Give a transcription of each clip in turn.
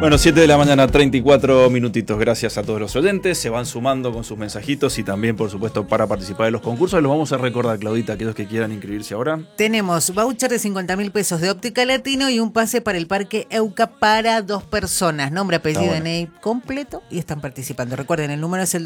Bueno, 7 de la mañana, 34 minutitos. Gracias a todos los oyentes. Se van sumando con sus mensajitos y también, por supuesto, para participar de los concursos. Los vamos a recordar, Claudita, aquellos que quieran inscribirse ahora. Tenemos voucher de 50.000 pesos de Óptica Latino y un pase para el Parque Euca para 2 personas. Nombre, apellido, DNI completo y están participando. Recuerden, el número es el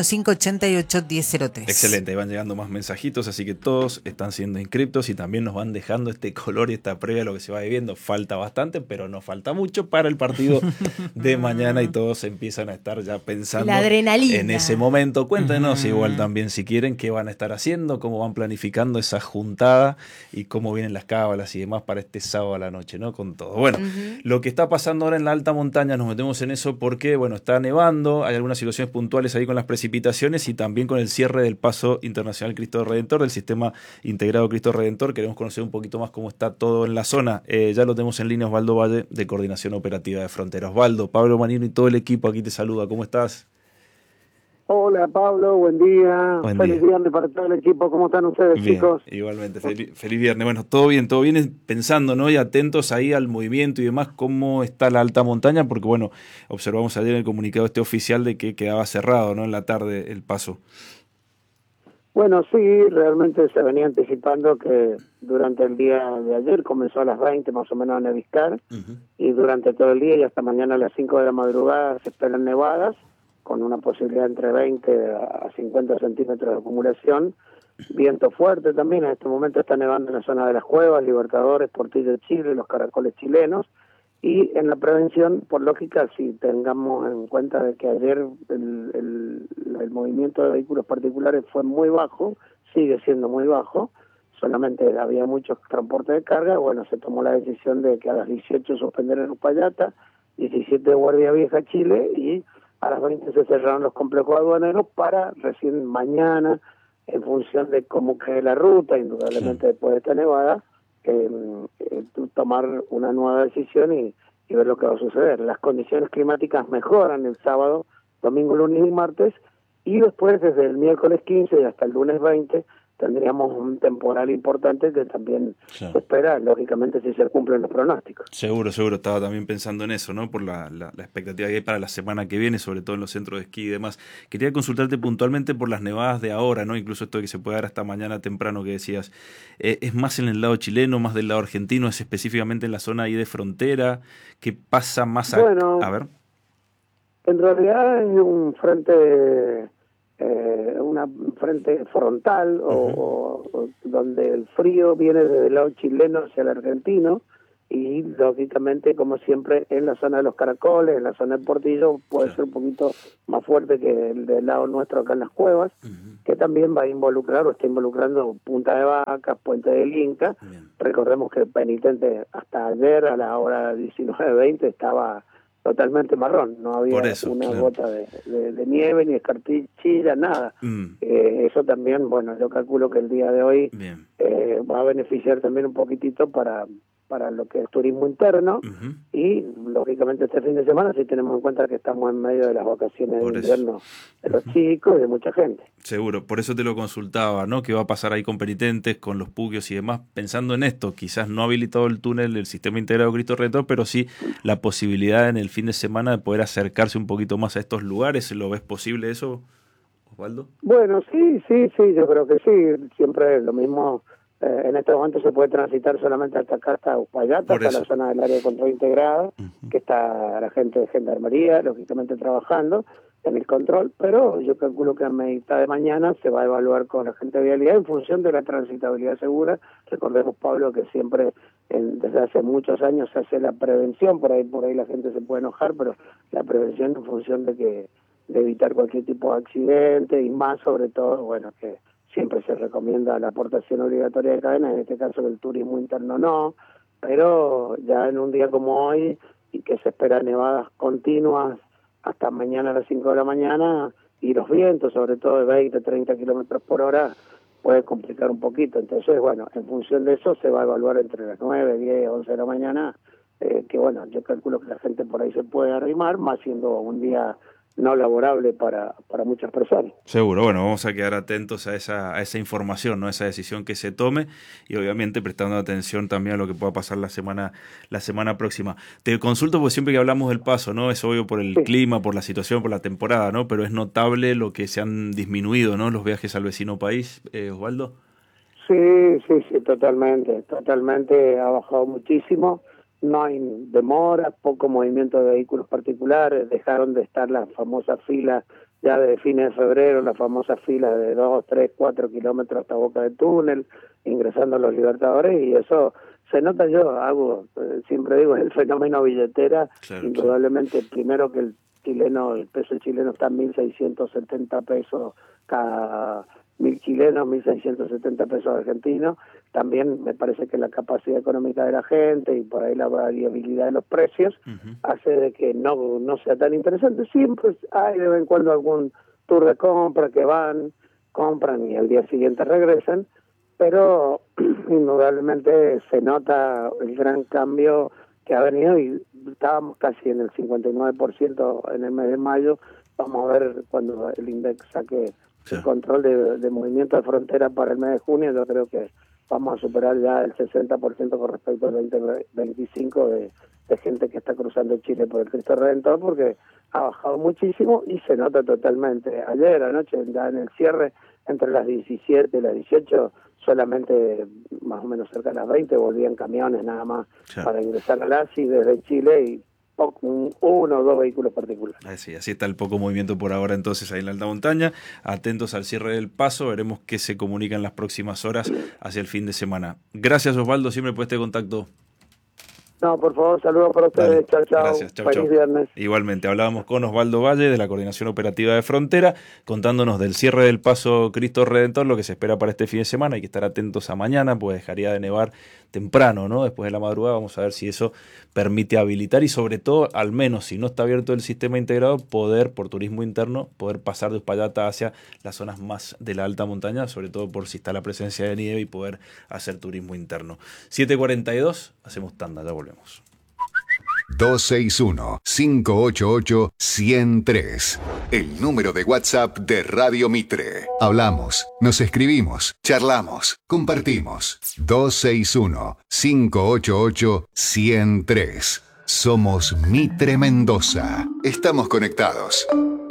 2615881003. Excelente, ahí van llegando más mensajitos, así que todos están siendo inscriptos y también nos van dejando este color y esta previa a lo que se va viviendo. Falta bastante, pero no falta mucho para el partido de mañana y todos empiezan a estar ya pensando la adrenalina en ese momento. Cuéntenos igual también si quieren qué van a estar haciendo, cómo van planificando esa juntada y cómo vienen las cábalas y demás para este sábado a la noche, ¿no? Con todo. Bueno, lo que está pasando ahora en la alta montaña, nos metemos en eso porque, bueno, está nevando, hay algunas situaciones puntuales ahí con las precipitaciones y también con el cierre del Paso Internacional Cristo Redentor, del Sistema Integrado Cristo Redentor. Queremos conocer un poquito más cómo está todo en la zona. Ya lo tenemos en línea Osvaldo Valle, de Coordinación Operativa de Fronteras. Osvaldo, Pablo Manino y todo el equipo aquí te saluda. ¿Cómo estás? Hola Pablo, buen día. Feliz viernes para todo el equipo. ¿Cómo están ustedes, bien, chicos? Igualmente, feliz viernes. Bueno, todo bien pensando, ¿no? Y atentos ahí al movimiento y demás, cómo está la alta montaña, porque bueno, observamos ayer en el comunicado oficial de que quedaba cerrado, ¿no? En la tarde el paso. Bueno, sí, realmente se venía anticipando que durante el día de ayer comenzó a las 20 más o menos a neviscar y durante todo el día y hasta mañana a las 5 de la madrugada se esperan nevadas con una posibilidad entre 20 a 50 centímetros de acumulación. Viento fuerte también, en este momento está nevando en la zona de las Cuevas, Libertadores, Portillo de Chile, los Caracoles chilenos. Y en la prevención, por lógica, si tengamos en cuenta de que ayer el movimiento de vehículos particulares fue muy bajo, sigue siendo muy bajo, solamente había muchos transportes de carga, bueno, se tomó la decisión de que a las 18 suspender en Uspallata, 17 Guardia Vieja Chile, y a las 20 se cerraron los complejos aduaneros para recién mañana, en función de cómo quede la ruta, indudablemente después de esta nevada, tomar una nueva decisión y ver lo que va a suceder. Las condiciones climáticas mejoran el sábado, domingo, lunes y martes, y después desde el miércoles 15 y hasta el lunes 20 tendríamos un temporal importante que también se espera, lógicamente, si se cumplen los pronósticos. Seguro, estaba también pensando en eso, ¿no? Por la expectativa que hay para la semana que viene, sobre todo en los centros de esquí y demás. Quería consultarte puntualmente por las nevadas de ahora, ¿no? Incluso esto que se puede dar hasta mañana temprano que decías. ¿Es más en el lado chileno, más del lado argentino? ¿Es específicamente en la zona ahí de frontera? ¿Qué pasa más bueno, a ver? En realidad es un frente... una frente frontal o donde el frío viene desde el lado chileno hacia el argentino y lógicamente, como siempre, en la zona de los Caracoles, en la zona del Portillo puede ser un poquito más fuerte que el del lado nuestro acá en las Cuevas, que también va a involucrar o está involucrando Punta de Vacas, Puente del Inca. Recordemos que el penitente hasta ayer a la hora 19:20 estaba totalmente marrón, no había gota de nieve, ni escarchilla, nada. Eso también, bueno, yo calculo que el día de hoy va a beneficiar también un poquitito para lo que es turismo interno y lógicamente este fin de semana si tenemos en cuenta que estamos en medio de las vacaciones de invierno de los chicos y de mucha gente. Seguro, por eso te lo consultaba, ¿no? ¿Qué va a pasar ahí con penitentes, con los pugios y demás? Pensando en esto, quizás no ha habilitado el túnel del Sistema Integrado Cristo Redentor, pero sí la posibilidad en el fin de semana de poder acercarse un poquito más a estos lugares. ¿Lo ves posible eso, Osvaldo? Bueno, sí, yo creo que sí, siempre es lo mismo. En este momento se puede transitar solamente hasta acá, hasta Uspallata, hasta la zona del área de control integrada, que está la gente de Gendarmería, lógicamente trabajando en el control, pero yo calculo que a mitad de mañana se va a evaluar con la gente de vialidad en función de la transitabilidad segura. Recordemos, Pablo, que siempre desde hace muchos años se hace la prevención, por ahí la gente se puede enojar, pero la prevención en función de evitar cualquier tipo de accidente y más sobre todo, bueno, que siempre se recomienda la aportación obligatoria de cadenas, en este caso del turismo interno no, pero ya en un día como hoy, y que se esperan nevadas continuas hasta mañana a las 5 de la mañana, y los vientos, sobre todo de 20, 30 kilómetros por hora, puede complicar un poquito. Entonces, bueno, en función de eso se va a evaluar entre las 9, 10, 11 de la mañana, que bueno, yo calculo que la gente por ahí se puede arrimar, más siendo un día no laborable para muchas personas. Seguro, bueno, vamos a quedar atentos a esa información, ¿no? A esa decisión que se tome y obviamente prestando atención también a lo que pueda pasar la semana próxima. Te consulto porque siempre que hablamos del paso, ¿no? Es obvio por el clima, por la situación, por la temporada, ¿no? Pero es notable lo que se han disminuido, ¿no? Los viajes al vecino país, Osvaldo. Sí, totalmente, ha bajado muchísimo. No hay demora, poco movimiento de vehículos particulares, dejaron de estar las famosas filas ya de fines de febrero, las famosas filas de 2, 3, 4 kilómetros hasta Boca del Túnel, ingresando a los Libertadores, y eso se nota. Siempre digo, es el fenómeno billetera. Claro, indudablemente, primero que el peso chileno está en 1.670 pesos cada 1.000 chilenos, 1.670 pesos argentinos. También me parece que la capacidad económica de la gente y por ahí la variabilidad de los precios hace de que no sea tan interesante. Siempre hay de vez en cuando algún tour de compra que compran y al día siguiente regresan, pero indudablemente se nota el gran cambio que ha venido, y estábamos casi en el 59% en el mes de mayo. Vamos a ver cuando el INDEC saque el control de movimiento de frontera para el mes de junio. Yo creo que vamos a superar ya el 60% con respecto al 2025 de gente que está cruzando Chile por el Cristo Redentor, porque ha bajado muchísimo y se nota totalmente. Ayer anoche, ya en el cierre, entre las 17 y las 18, solamente más o menos cerca de las 20 volvían camiones nada más para ingresar al ASI desde Chile, y uno o dos vehículos particulares. Así está el poco movimiento por ahora entonces ahí en la alta montaña. Atentos al cierre del paso, veremos qué se comunica en las próximas horas hacia el fin de semana. Gracias, Osvaldo, siempre por este contacto. No, por favor, saludos para ustedes. Chao. Gracias, Feliz viernes. Igualmente, hablábamos con Osvaldo Valle de la Coordinación Operativa de Frontera, contándonos del cierre del paso Cristo Redentor, lo que se espera para este fin de semana. Hay que estar atentos a mañana, pues dejaría de nevar temprano, ¿no? Después de la madrugada, vamos a ver si eso permite habilitar y sobre todo, al menos si no está abierto el sistema integrado, poder, por turismo interno, poder pasar de Uspallata hacia las zonas más de la alta montaña, sobre todo por si está la presencia de nieve, y poder hacer turismo interno. 7:42, hacemos tanda, ya volvemos. 261-588-103. El número de WhatsApp de Radio Mitre. Hablamos, nos escribimos, charlamos, compartimos. 261-588-103. Somos Mitre Mendoza. Estamos conectados.